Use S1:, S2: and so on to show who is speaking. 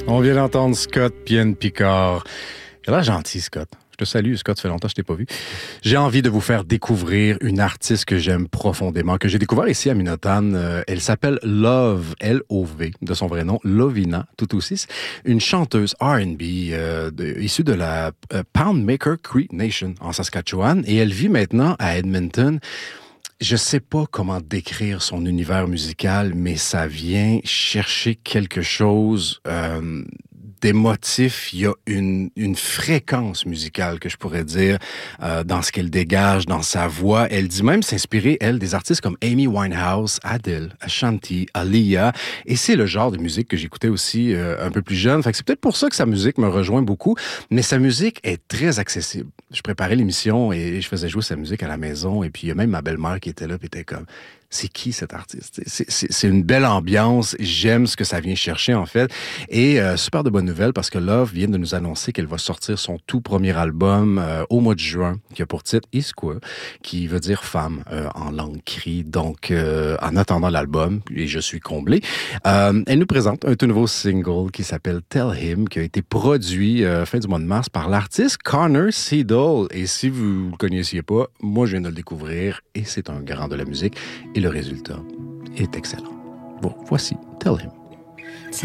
S1: On vient d'entendre Scott Pienne-Picard. Il a l'air gentil, Scott. Je te salue, Scott, ça fait longtemps que je t'ai pas vu. J'ai envie de vous faire découvrir une artiste que j'aime profondément, que j'ai découvert ici à Minotan. Elle s'appelle Love, L-O-V, de son vrai nom, Lovina, tout aussi. Une chanteuse R&B issue de la Poundmaker Cree Nation en Saskatchewan. Et elle vit maintenant à Edmonton. Je sais pas comment décrire son univers musical, mais ça vient chercher quelque chose d'émotif. Il y a une fréquence musicale que je pourrais dire dans ce qu'elle dégage, dans sa voix. Elle dit même s'inspirer, elle, des artistes comme Amy Winehouse, Adele, Ashanti, Aaliyah. Et c'est le genre de musique que j'écoutais aussi un peu plus jeune. Fait que c'est peut-être pour ça que sa musique me rejoint beaucoup, mais sa musique est très accessible. Je préparais l'émission et je faisais jouer sa musique à la maison. Et puis il y a même ma belle-mère qui était là et était comme... C'est qui cet artiste? C'est une belle ambiance. J'aime ce que ça vient chercher, en fait. Et super de bonnes nouvelles parce que Love vient de nous annoncer qu'elle va sortir son tout premier album au mois de juin, qui a pour titre Isqua, qui veut dire femme en langue cri. Donc, en attendant l'album, et je suis comblé, elle nous présente un tout nouveau single qui s'appelle Tell Him, qui a été produit fin du mois de mars par l'artiste Connor Seidel. Et si vous ne le connaissiez pas, moi, je viens de le découvrir et c'est un grand de la musique. Et le résultat est excellent. Bon, voici Tell Him.